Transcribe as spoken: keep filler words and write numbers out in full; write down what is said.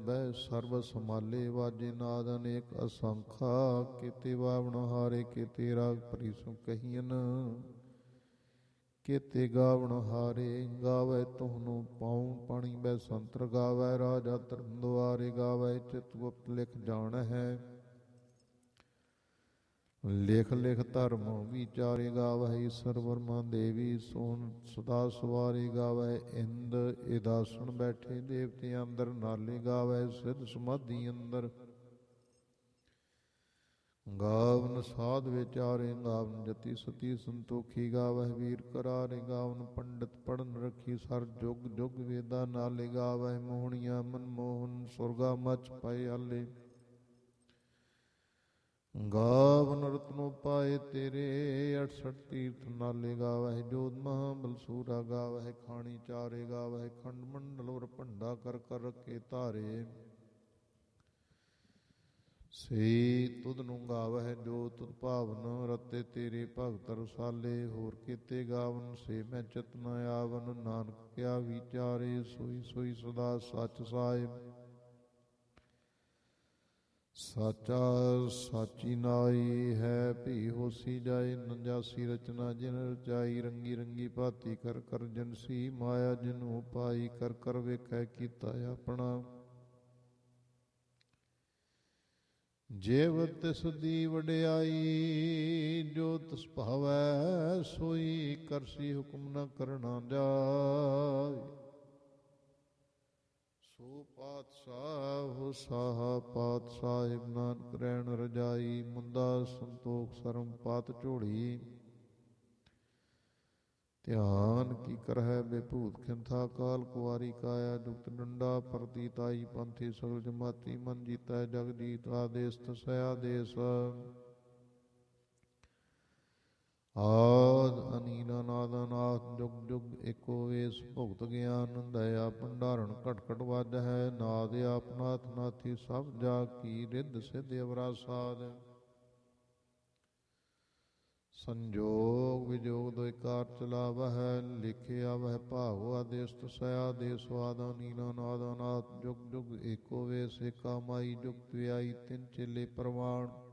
ਬਹਿ ਸਰਬ ਸਮਾਲੇ ਵਾਜੇ ਨਾਦ ਅਨੇਕ ਅਸੰਖਾ ਕੀਤੇ ਵਾਵਣ ਹਾਰੇ ਕੀਤੇ ਰਾਗ ਪ੍ਰੀਸੁ ਕਹੀਨ ਕੀਤੇ ਗਾਵਣ ਹਾਰੇ ਗਾਵੇ ਤੁਹਨੂੰ ਪਾਉ ਪਾਣੀ ਬੈ ਸੰਤਰ ਗਾਵੇ ਰਾਜਾ ਧਰਮ ਦੁਆਰੇ ਗਾਵੇ ਚਿਤ ਗੁਪਤ ਲਿਖ ਜਾਣ ਹੈ ਲਿਖ ਲਿਖ ਧਰਮ ਵਿਚਾਰੇ ਗਾਵੇ ਈਸ਼ਰ ਵਰਮਾ ਦੇਵੀ ਸੋਨ ਸਦਾ ਸਵਾਰੇ ਗਾਵੇ ਇੰਦ ਇਦਾਸਣ ਬੈਠੇ ਦੇਵਤੇ ਅੰਦਰ ਨਾਲੇ ਗਾਵੇ ਸਿੱਧ ਸਮਾਧੀ ਅੰਦਰ ਗਾਵਨ ਸਾਧ ਵਿਚਾਰੇ ਗਾਵਨ ਜਤੀ ਸਤੀ ਸੰਤੋਖੀ ਗਾਵਹਿ ਵੀਰ ਕਰਾਰੇ ਗਾਵਨ ਪੰਡਿਤ ਪੜਨ ਰੱਖੀ ਸਰ ਜੁਗ ਜੁਗ ਵੇਦਾ ਨਾਲੇ ਗਾਵਹਿ ਮੋਹਣੀਆਂ ਮਨਮੋਹਨ ਸੁਰਗਾ ਮਚ ਪਏ ਆਲੇ ਗਾਵਨ ਰਤਨੋ ਪਾਏ ਤੇਰੇ ਅਠਸਠ ਤੀਰਥ ਨਾਲੇ ਗਾਵਹਿ ਜੋਤ ਮਹਾ ਬਲਸੂਰਾ ਗਾਵਹਿ ਖਾਣੀ ਚਾਰੇ ਗਾਵਹਿ ਖੰਡ ਮੰਡਲ ਔਰ ਭੰਡਾ ਕਰ ਕਰ ਰੱਖੇ ਧਾਰੇ ਸੇ ਤੁਧ ਨੂੰ ਗਾਵਹਿ ਜੋ ਤੁਧ ਭਾਵਨ ਰਤੇ ਤੇਰੇ ਭਗਤ ਰਸਾਲੇ ਹੋਰ ਕੀਤੇ ਗਾਵਨ ਸੇ ਮੈਂ ਚਿਤ ਨ ਆਵਨ ਨਾਨਕ ਕਿਆ ਵਿਚਾਰੇ ਸੋਈ ਸੋਈ ਸਦਾ ਸੱਚ ਸਾਹਿਬ ਸਾਚਾ ਸਾਚੀ ਨਾਈ ਹੈ ਭੀ ਹੋਸੀ ਜਾਏ ਨੰਜਾਸੀ ਰਚਨਾ ਜਿਨ ਰਚਾਈ ਰੰਗੀ ਰੰਗੀ ਭਾਤੀ ਕਰ ਕਰ ਜਨਸੀ ਮਾਇਆ ਜਿਨੂ ਪਾਈ ਕਰ ਕਰ ਵੇਖੈ ਕੀਤਾ ਆਪਣਾ ਜੇਵ ਤਿਸ ਦੀ ਵਡਿਆਈ ਜੋ ਤਿਸ ਭਾਵੈ ਸੋਈ ਕਰਸੀ ਹੁਕਮ ਨ ਕਰਨਾ ਜਾਏ ਸੋ ਪਾਤਸ਼ਾਹ ਹੋ ਸਾਹਾ ਪਾਤਸ਼ਾਹਿਬ ਨਾਨਕ ਰਹਿਣ ਰਜਾਈ ਮੁੰਦਾ ਸੰਤੋਖ ਸਰਮ ਪਾਤ ਝੋੜੀ ਧਿਆਨ ਕੀ ਕਰਹਿ ਬੇਭੂਤ ਖਿੰਥਾ ਕਾਲ ਕੁਵਾਰੀ ਕਾਇਆ ਜੁਗਤ ਡੰਡਾ ਪਰਤੀ ਤਾਈ ਪੰਥੀ ਸਗਲ ਜਮਾਤੀ ਮਨ ਜੀਤੈ ਜਗ ਜੀਤ ਆਦੇਸ ਤਸੈ ਆਦੇਸ ਆਦ ਅਨੀਲ ਅਨਾਦ ਅਨਾਥ ਜੁਗ ਜੁਗ ਏਕੋ ਵੇਸ ਭੁਗਤ ਗਿਆਨ ਦਇਆ ਭੰਡਾਰਨ ਘਟ ਘਟ ਵੱਜ ਹੈ ਨਾਦ ਆਪਨਾਥ ਨਾਥੀ ਸਭ ਜਾ ਕੀ ਰਿੱਧ ਸਿੱਧ ਅਵਰਾ ਸਾਧ ਸੰਜੋਗ ਵਿਜੋਗ ਦੋਇ ਕਾਰ ਚਲਾਵਹਿ ਲਿਖਿਆ ਵਹਿ ਭਾਵ ਆਦੇਸ ਤਸੈ ਆਦੇਸ ਆਦਾ ਨੀਲਾ ਨਾਦ ਅਨਾਥ ਜੁਗ ਜੁਗ ਏਕੋ ਵੇਸ ਏਕਾ ਮਾਈ ਜੁਗਤ ਵਿਆਈ ਤਿੰਨ ਚੇਲੇ ਪ੍ਰਵਾਣ